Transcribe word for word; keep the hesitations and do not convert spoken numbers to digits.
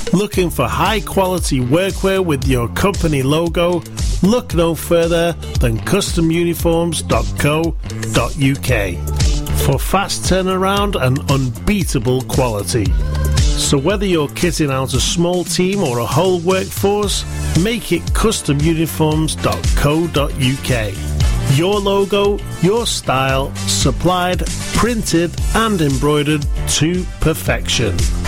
Looking for high quality workwear with your company logo? Look no further than custom uniforms dot co dot uk for fast turnaround and unbeatable quality. So whether you're kitting out a small team or a whole workforce, make it custom uniforms dot co dot uk. Your logo, your style, supplied, printed and embroidered to perfection.